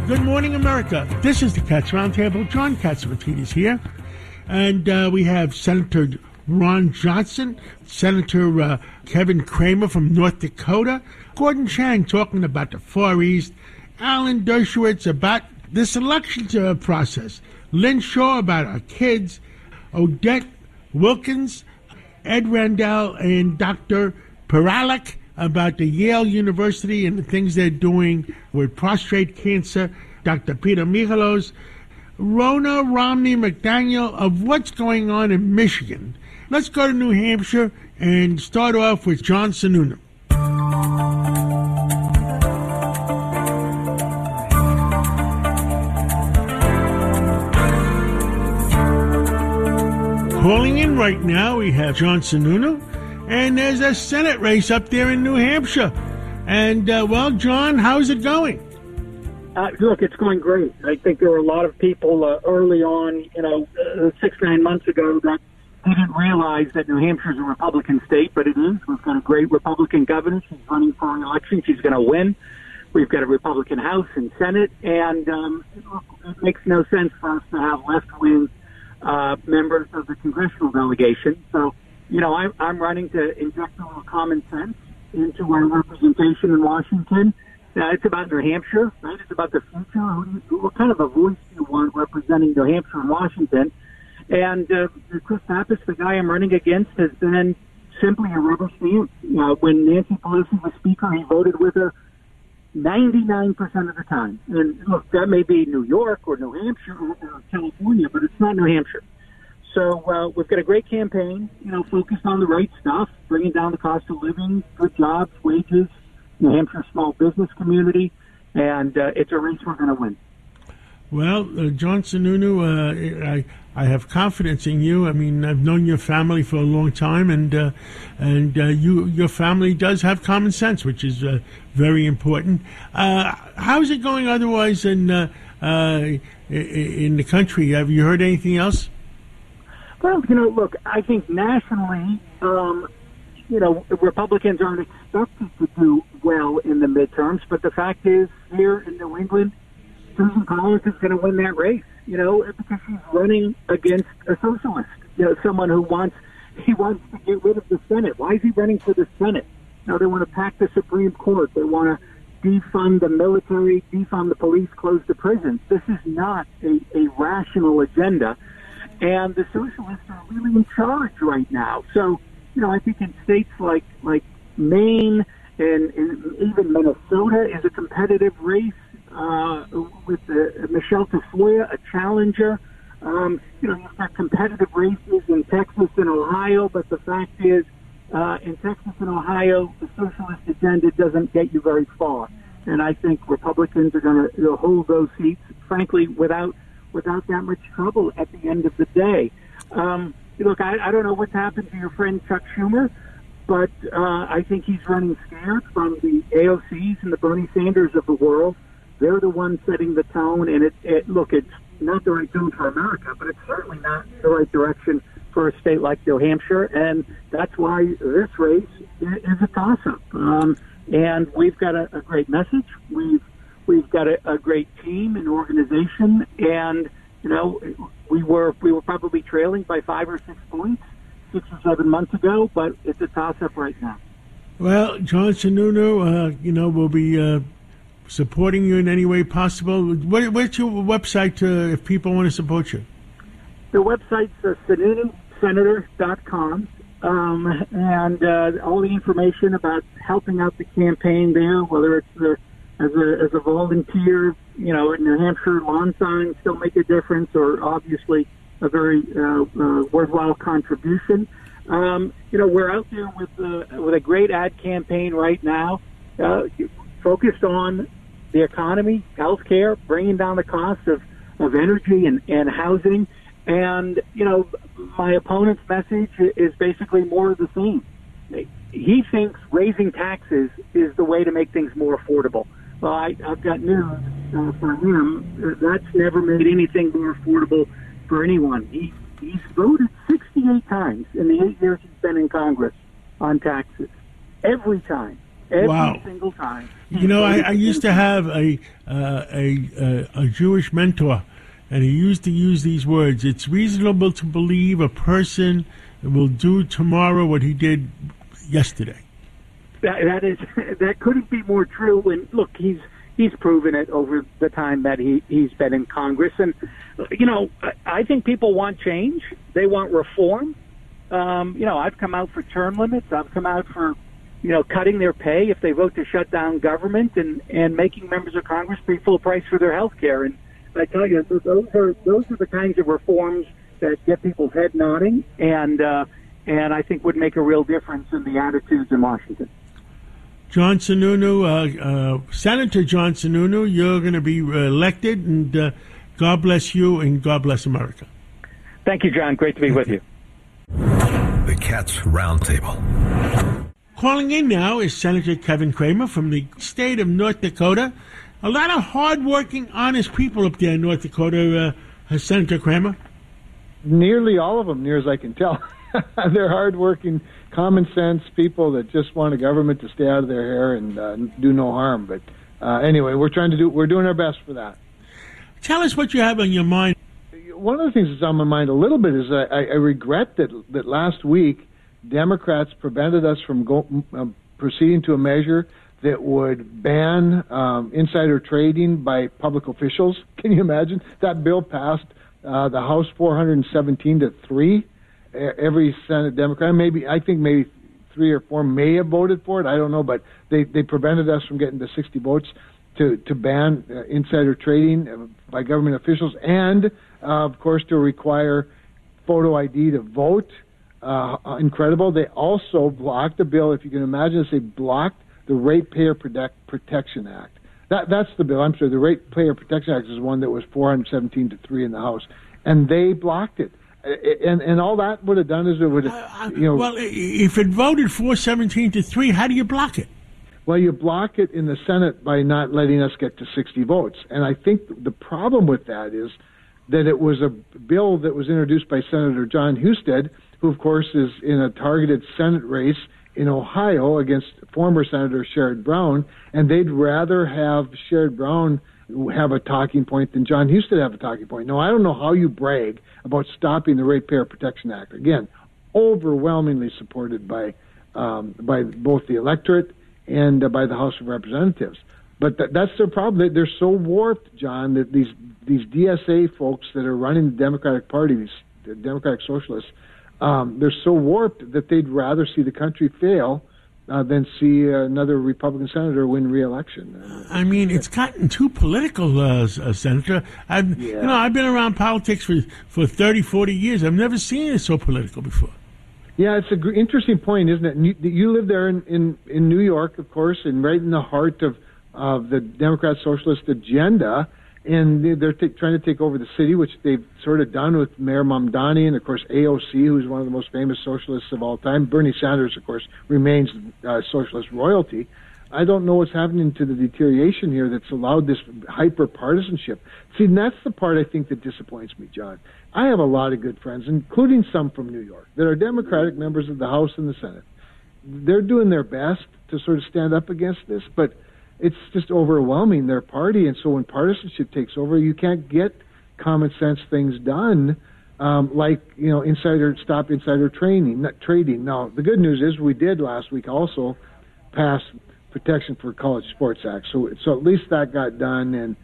Good morning, America. This is the Cats Roundtable. John Catsimatidis here. And we have Senator Ron Johnson, Senator Kevin Cramer from North Dakota, Gordon Chang talking about the Far East, Alan Dershowitz about this election process, Lynn Shaw about our kids, Odette Wilkins, Ed Randell, and Dr. Peralik about the Yale University and the things they're doing with prostate cancer, Dr. Peter Michalos, Rona Romney McDaniel of what's going on in Michigan. Let's go to New Hampshire and start off with John Sununu. Calling in right now, we have John Sununu. And there's a Senate race up there in New Hampshire. And, well, John, how's it going? Look, it's going great. I think there were a lot of people early on, 6-9 months ago that didn't realize that New Hampshire is a Republican state, but it is. We've got a great Republican governor. She's running for re-election. She's going to win. We've got a Republican House and Senate. And it makes no sense for us to have left-wing members of the congressional delegation. So, I'm running to inject a little common sense into our representation in Washington. It's about New Hampshire, right? It's about the future. What kind of a voice do you want representing New Hampshire and Washington? And Chris Pappas, the guy I'm running against, has been simply a rubber stamp. When Nancy Pelosi was Speaker, he voted with her 99% of the time. And look, that may be New York or New Hampshire or California, but it's not New Hampshire. So we've got a great campaign, focused on the right stuff, bringing down the cost of living, good jobs, wages, New Hampshire small business community, and it's a race we're going to win. Well, John Sununu, I have confidence in you. I mean, I've known your family for a long time, and your family does have common sense, which is very important. How's it going otherwise in the country? Have you heard anything else? Well, look, I think nationally, Republicans aren't expected to do well in the midterms, but the fact is, here in New England, Susan Collins is going to win that race, because she's running against a socialist, someone who wants to get rid of the Senate. Why is he running for the Senate? They want to pack the Supreme Court. They want to defund the military, defund the police, close the prisons. This is not a rational agenda. And the socialists are really in charge right now. So, I think in states like Maine and even Minnesota is a competitive race with Michelle Tafoya, a challenger. You've got competitive races in Texas and Ohio, but the fact is, in Texas and Ohio, the socialist agenda doesn't get you very far. And I think Republicans are going to hold those seats, frankly, without that much trouble at the end of the day. Look, I don't know what's happened to your friend Chuck Schumer, but I think he's running scared from the AOCs and the Bernie Sanders of the world. They're the ones setting the tone, and it's not the right tone for America, but it's certainly not the right direction for a state like New Hampshire, and that's why this race is a toss-up. And we've got a great message. We've got a great team and organization, and we were probably trailing by 5 or 6 points 6 or 7 months ago, but it's a toss-up right now. Well, John Sununu, we'll be supporting you in any way possible. What's your website if people want to support you? The website's SununuSenator.com, and all the information about helping out the campaign there, whether it's as a volunteer, in New Hampshire, lawn signs still make a difference, or obviously a very worthwhile contribution. We're out there with a great ad campaign right now, focused on the economy, healthcare, bringing down the cost of energy and housing. And, my opponent's message is basically more of the same. He thinks raising taxes is the way to make things more affordable. Well, I've got news for him. That's never made anything more affordable for anyone. He's voted 68 times in the 8 years he's been in Congress on taxes. Every time every single time. You know, I used to have a Jewish mentor, and he used to use these words: "It's reasonable to believe a person will do tomorrow what he did yesterday." That couldn't be more true. And look, he's proven it over the time that he's been in Congress. And you know, I think people want change. They want reform. You know, I've come out for term limits. I've come out for, you know, cutting their pay if they vote to shut down government, and making members of Congress pay full price for their health care. And I tell you, those are the kinds of reforms that get people's head nodding, and I think would make a real difference in the attitudes in Washington. John Sununu, Senator John Sununu, you're going to be elected, and God bless you, and God bless America. Thank you, John. Great to be with you. The Cats Roundtable. Calling in now is Senator Kevin Cramer from the state of North Dakota. A lot of hard-working, honest people up there in North Dakota, Senator Cramer. Nearly all of them, near as I can tell. They're hard-working, common-sense people that just want a government to stay out of their hair and do no harm. But anyway, we're doing our best for that. Tell us what you have on your mind. One of the things that's on my mind a little bit is I regret that last week Democrats prevented us from proceeding to a measure that would ban insider trading by public officials. Can you imagine? That bill passed the House 417-3. Every Senate Democrat, I think maybe 3 or 4 may have voted for it. I don't know, but they prevented us from getting the 60 votes to ban insider trading by government officials, and of course to require photo ID to vote. Incredible. They also blocked the bill. If you can imagine, they blocked the Ratepayer Protection Act. That's the bill. I'm sorry. The Ratepayer Protection Act is one that was 417-3 in the House, and they blocked it. And all that would have done is it would have, Well, if it voted 417-3, how do you block it? Well, you block it in the Senate by not letting us get to 60 votes. And I think the problem with that is that it was a bill that was introduced by Senator John Husted, who, of course, is in a targeted Senate race in Ohio against former Senator Sherrod Brown, and they'd rather have Sherrod Brown have a talking point than John Husted have a talking point. Now, I don't know how you brag about stopping the Ratepayer Protection Act. Again, overwhelmingly supported by both the electorate and by the House of Representatives. But that's their problem. They're so warped, John, that these DSA folks that are running the Democratic Party, these Democratic Socialists, they're so warped that they'd rather see the country fail than see another Republican senator win re-election. I mean, it's gotten too political, Senator. I've been around politics for 30, 40 years. I've never seen it so political before. Yeah, it's an interesting point, isn't it? You live there in New York, of course, and right in the heart of the Democrat Socialist agenda, and they're trying to take over the city, which they've sort of done with Mayor Mamdani and, of course, AOC, who's one of the most famous socialists of all time. Bernie Sanders, of course, remains socialist royalty. I don't know what's happening to the deterioration here that's allowed this hyper-partisanship. See, and that's the part I think that disappoints me, John. I have a lot of good friends, including some from New York, that are Democratic members of the House and the Senate. They're doing their best to sort of stand up against this, but it's just overwhelming their party. And so when partisanship takes over, you can't get common sense things done, like, stop insider trading. Now, the good news is we did last week also pass Protection for College Sports Act. So at least that got done. And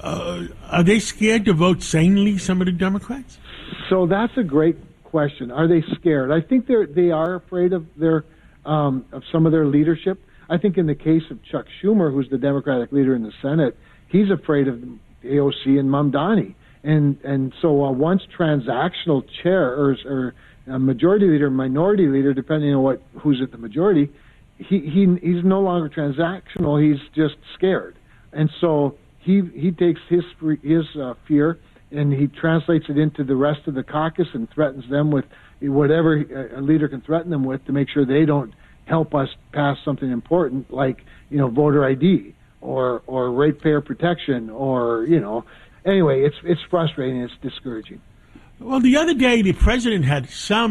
are they scared to vote sanely, some of the Democrats? So that's a great question. Are they scared? I think they are afraid of of some of their leadership. I think in the case of Chuck Schumer, who's the Democratic leader in the Senate, he's afraid of AOC and Mamdani. And so once transactional chair or a majority leader, minority leader, depending on who's at the majority, he's no longer transactional. He's just scared. And so he takes his fear and he translates it into the rest of the caucus and threatens them with whatever a leader can threaten them with to make sure they don't help us pass something important like, voter ID or ratepayer protection or, Anyway, it's frustrating. It's discouraging. Well, the other day the president had some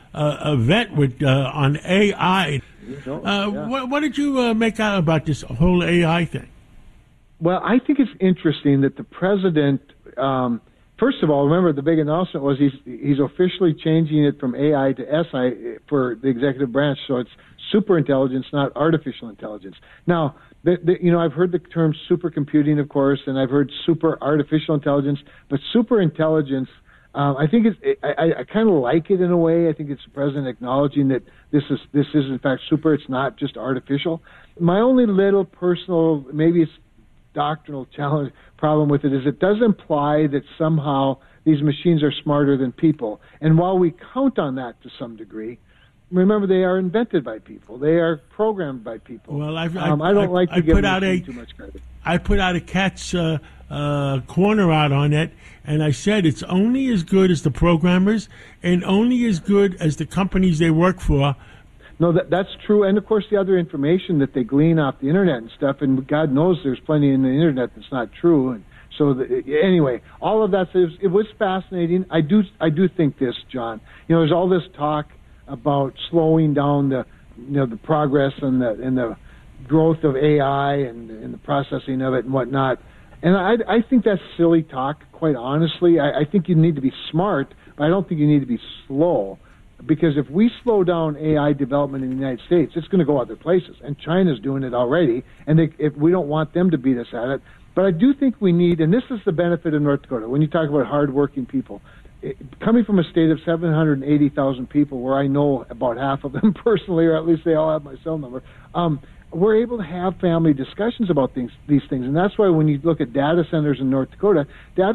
event with on AI. What did you make out about this whole AI thing? Well, I think it's interesting that the president, first of all, remember the big announcement was he's officially changing it from AI to SI for the executive branch, so it's super intelligence, not artificial intelligence. Now, I've heard the term supercomputing, of course, and I've heard super artificial intelligence, but super intelligence, I think I kind of like it in a way. I think it's the president acknowledging that this is in fact super. It's not just artificial. My only little personal, maybe it's doctrinal challenge problem with it is it does imply that somehow these machines are smarter than people. And while we count on that to some degree, remember they are invented by people. They are programmed by people. Well, I don't like to give them too much credit. I put out a cat's corner out on it, and I said it's only as good as the programmers and only as good as the companies they work for. No, that's true. And, of course, the other information that they glean off the Internet and stuff, and God knows there's plenty in the Internet that's not true. And so, anyway, all of that, it was fascinating. I do think this, John. There's all this talk about slowing down the progress and the growth of AI and the processing of it and whatnot. And I think that's silly talk, quite honestly. I think you need to be smart, but I don't think you need to be slow. Because if we slow down AI development in the United States, it's going to go other places. And China's doing it already. And if we don't want them to beat us at it. But I do think we need, and this is the benefit of North Dakota, when you talk about hardworking people, coming from a state of 780,000 people, where I know about half of them personally, or at least they all have my cell number, we're able to have family discussions about these things. And that's why when you look at data centers in North Dakota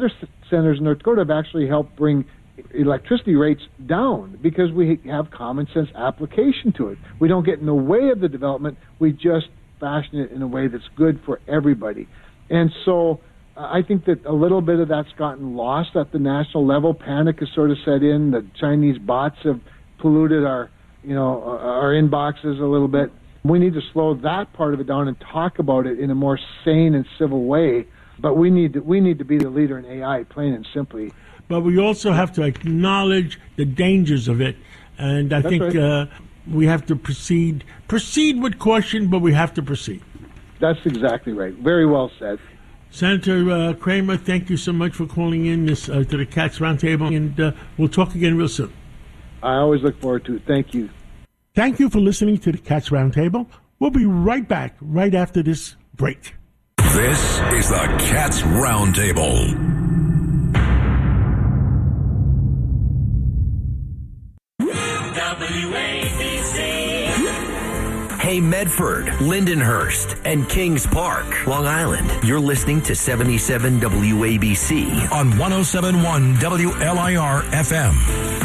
have actually helped bring electricity rates down because we have common sense application to it. We don't get in the way of the development. We just fashion it in a way that's good for everybody. And so I think that a little bit of that's gotten lost at the national level. Panic has sort of set in. The Chinese bots have polluted our inboxes a little bit. We need to slow that part of it down and talk about it in a more sane and civil way. But we need to be the leader in AI, plain and simply. But we also have to acknowledge the dangers of it, and I think right. We have to proceed with caution, but we have to proceed. That's exactly right. Very well said. Senator Cramer, thank you so much for calling in to the Cats Roundtable, and we'll talk again real soon. I always look forward to it. Thank you. Thank you for listening to the Cats Roundtable. We'll be right back right after this break. This is the Cats Roundtable. Hey, Medford, Lindenhurst, and Kings Park, Long Island. You're listening to 77 WABC on 107.1 WLIR FM.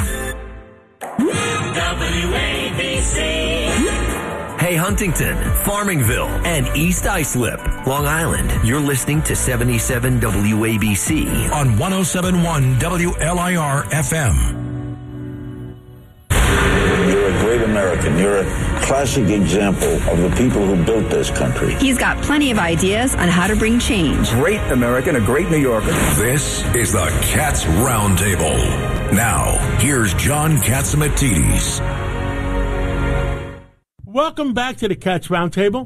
WABC. Hey, Huntington, Farmingville, and East Islip, Long Island. You're listening to 77 WABC on 107.1 WLIR FM. You're a great American. You're a classic example of the people who built this country. He's got plenty of ideas on how to bring change. Great American, a great New Yorker. This is the Cats Roundtable. Now, here's John Catsimatidis. Welcome back to the Cats Roundtable.